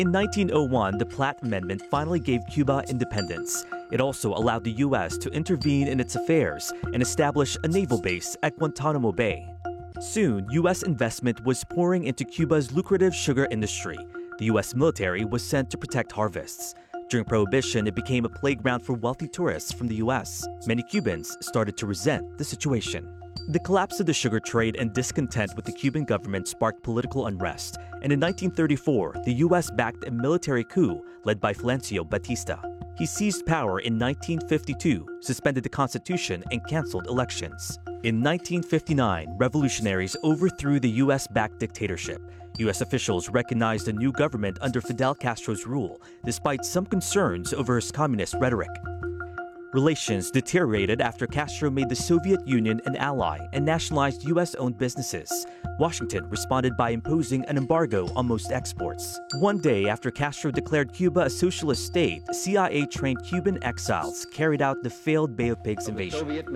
In 1901, the Platt Amendment finally gave Cuba independence. It also allowed the U.S. to intervene in its affairs and establish a naval base at Guantanamo Bay. Soon, U.S. investment was pouring into Cuba's lucrative sugar industry. The U.S. military was sent to protect harvests. During Prohibition, it became a playground for wealthy tourists from the U.S. Many Cubans started to resent the situation. The collapse of the sugar trade and discontent with the Cuban government sparked political unrest, and in 1934, the U.S. backed a military coup led by Fulgencio Batista. He seized power in 1952, suspended the Constitution, and canceled elections. In 1959, revolutionaries overthrew the U.S.-backed dictatorship. U.S. officials recognized a new government under Fidel Castro's rule, despite some concerns over his communist rhetoric. Relations deteriorated after Castro made the Soviet Union an ally and nationalized U.S.-owned businesses. Washington responded by imposing an embargo on most exports. One day after Castro declared Cuba a socialist state, CIA-trained Cuban exiles carried out the failed Bay of Pigs invasion. In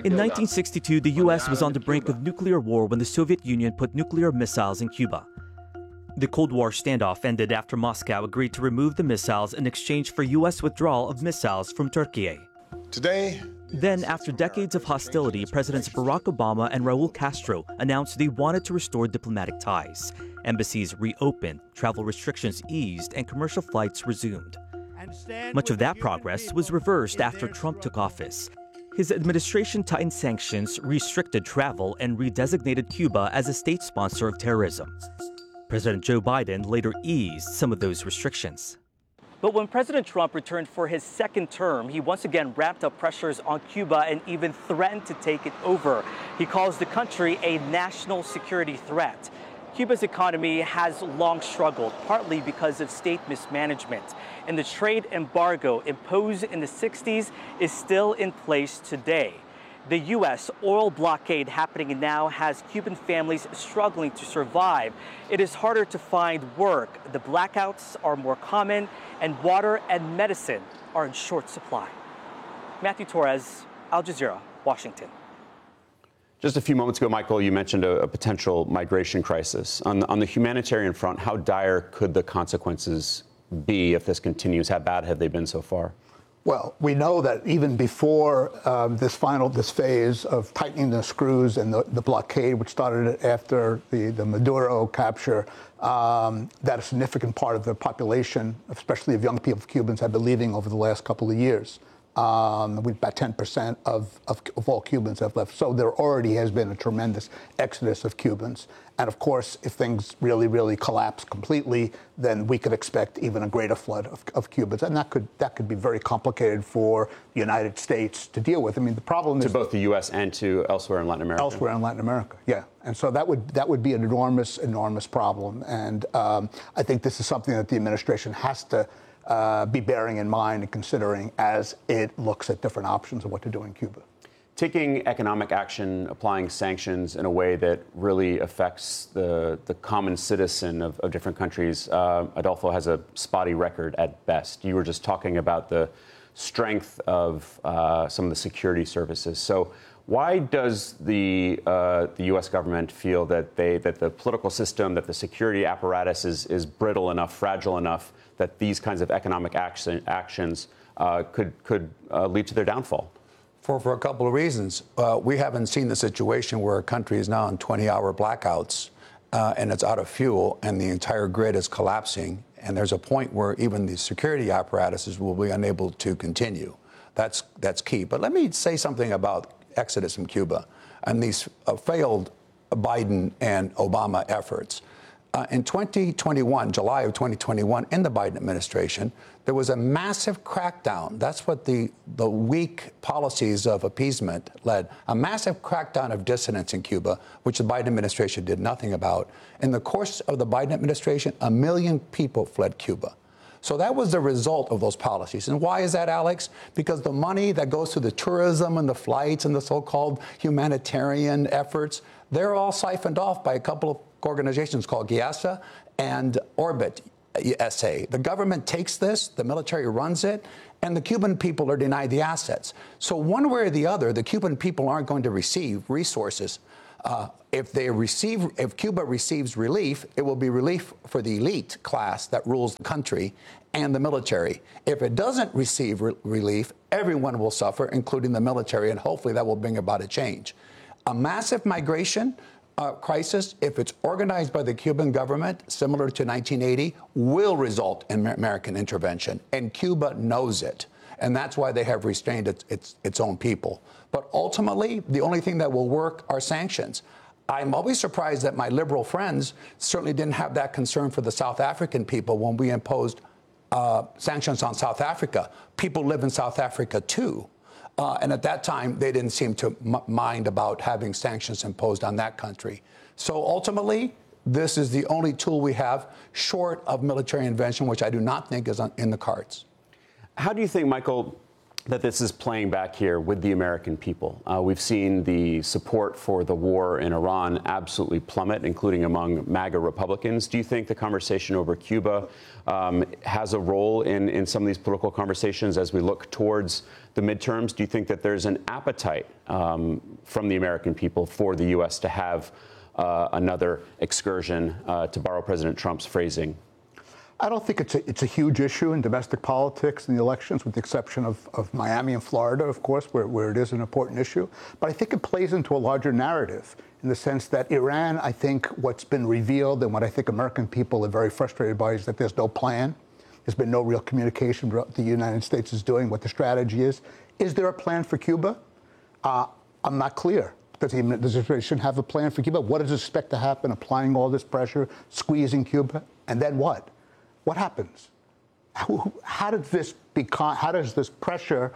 1962, the U.S. was on the brink of nuclear war when the Soviet Union put nuclear missiles in Cuba. The Cold War standoff ended after Moscow agreed to remove the missiles in exchange for U.S. withdrawal of missiles from Turkey. Then, after decades of hostility, Presidents Barack Obama and Raul Castro announced they wanted to restore diplomatic ties. Embassies reopened, travel restrictions eased, and commercial flights resumed. Much of that progress was reversed after Trump took office. His administration tightened sanctions, restricted travel, and redesignated Cuba as a state sponsor of terrorism. President Joe Biden later eased some of those restrictions. But when President Trump returned for his second term, he once again ramped up pressures on Cuba and even threatened to take it over. He calls the country a national security threat. Cuba's economy has long struggled, partly because of state mismanagement. And the trade embargo imposed in the 60s is still in place today. The U.S. oil blockade happening now has Cuban families struggling to survive. It is harder to find work. The blackouts are more common, and water and medicine are in short supply. Matthew Torres, Al Jazeera, Washington. Just a few moments ago, Michael, you mentioned a potential migration crisis. On the humanitarian front, how dire could the consequences be if this continues? How bad have they been so far? Well, we know that even before this phase of tightening the screws and the blockade, which started after the Maduro capture, that a significant part of the population, especially of young people, Cubans, have been leaving over the last couple of years. About 10% of all Cubans have left. So there already has been a tremendous exodus of Cubans. And of course, if things really, really collapse completely, then we could expect even a greater flood of Cubans. And that could be very complicated for the United States to deal with. I mean, the problem is... To both the U.S. and to elsewhere in Latin America. Elsewhere in Latin America, yeah. And so that would be an enormous, enormous problem. And I think this is something that the administration has to be bearing in mind and considering as it looks at different options of what to do in Cuba. Taking economic action, applying sanctions in a way that really affects the common citizen of different countries, Adolfo has a spotty record at best. You were just talking about the strength of some of the security services. So why does the U.S. government feel that the political system, that the security apparatus is brittle enough, fragile enough, that these kinds of economic actions could lead to their downfall? For a couple of reasons. We haven't seen the situation where a country is now in 20-hour blackouts and it's out of fuel and the entire grid is collapsing. And there's a point where even the security apparatuses will be unable to continue. That's key. But let me say something about exodus from Cuba and these failed Biden and Obama efforts. In 2021, July of 2021, in the Biden administration, there was a massive crackdown. That's what the weak policies of appeasement led. A massive crackdown of dissidents in Cuba, which the Biden administration did nothing about. In the course of the Biden administration, 1 million people fled Cuba. So that was the result of those policies. And why is that, Alex? Because the money that goes to the tourism and the flights and the so-called humanitarian efforts, they're all siphoned off by a couple of organizations called GIASA and Orbit SA. The government takes this, the military runs it, and the Cuban people are denied the assets. So one way or the other, the Cuban people aren't going to receive resources If Cuba receives relief, it will be relief for the elite class that rules the country and the military. If it doesn't receive relief, everyone will suffer, including the military, and hopefully that will bring about a change. A massive migration crisis, if it's organized by the Cuban government, similar to 1980, will result in American intervention, and Cuba knows it. And that's why they have restrained its own people. But ultimately, the only thing that will work are sanctions. I'm always surprised that my liberal friends certainly didn't have that concern for the South African people when we imposed sanctions on South Africa. People live in South Africa, too. And at that time, they didn't seem to mind about having sanctions imposed on that country. So ultimately, this is the only tool we have short of military intervention, which I do not think is in the cards. How do you think, Michael, that this is playing back here with the American people? We've seen the support for the war in Iran absolutely plummet, including among MAGA Republicans. Do you think the conversation over Cuba has a role in some of these political conversations as we look towards the midterms? Do you think that there's an appetite from the American people for the U.S. to have another excursion, to borrow President Trump's phrasing? I don't think it's a huge issue in domestic politics in the elections, with the exception of Miami and Florida, of course, where it is an important issue. But I think it plays into a larger narrative in the sense that Iran, I think what's been revealed and what I think American people are very frustrated by is that there's no plan. There's been no real communication about what the United States is doing, what the strategy is. Is there a plan for Cuba? I'm not clear. Does the administration have a plan for Cuba? What does it expect to happen, applying all this pressure, squeezing Cuba? And then what? What happens? How does this pressure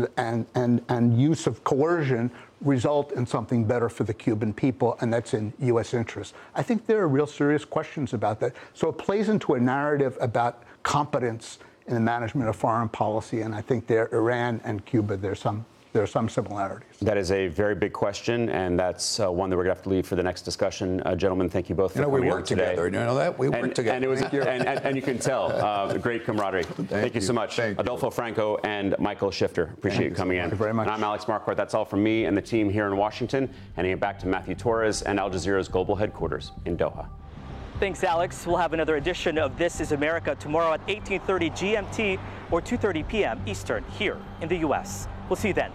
and use of coercion result in something better for the Cuban people, and that's in U.S. interest? I think there are real serious questions about that. So it plays into a narrative about competence in the management of foreign policy, and I think there, Iran and Cuba, there are some similarities. That is a very big question, and that's one that we're going to have to leave for the next discussion. Gentlemen, thank you both for coming on today. We work together. You know that? We work together. And, it was, and you can tell, great camaraderie. Thank you so much. Adolfo Franco and Michael Shifter. Appreciate you coming in. Thank you very much. And I'm Alex Marquardt. That's all from me and the team here in Washington. Handing it back to Matthew Torres and Al Jazeera's global headquarters in Doha. Thanks, Alex. We'll have another edition of This is America tomorrow at 18:30 GMT or 2:30 p.m. Eastern here in the U.S. We'll see you then.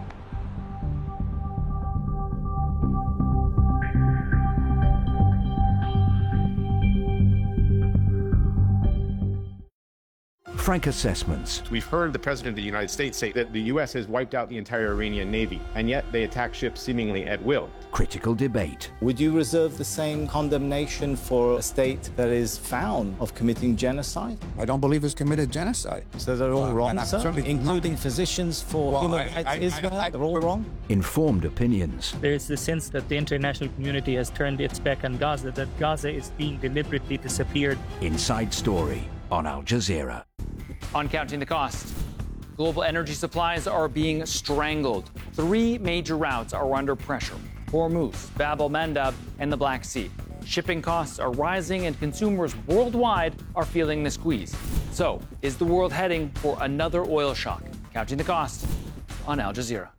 Frank Assessments. We've heard the President of the United States say that the U.S. has wiped out the entire Iranian Navy, and yet they attack ships seemingly at will. Critical debate. Would you reserve the same condemnation for a state that is found of committing genocide? I don't believe it's committed genocide. So they're all wrong, sir? Including physicians for human rights Israel? They're all wrong? Informed opinions. There is the sense that the international community has turned its back on Gaza, that Gaza is being deliberately disappeared. Inside Story on Al Jazeera. On Counting the Cost, global energy supplies are being strangled. 3 major routes are under pressure: Hormuz, Bab el-Mandab, and the Black Sea. Shipping costs are rising, and consumers worldwide are feeling the squeeze. So, is the world heading for another oil shock? Counting the Cost on Al Jazeera.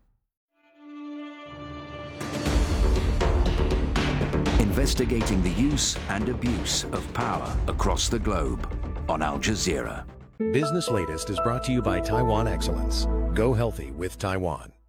Investigating the use and abuse of power across the globe on Al Jazeera. Business Latest is brought to you by Taiwan Excellence. Go healthy with Taiwan.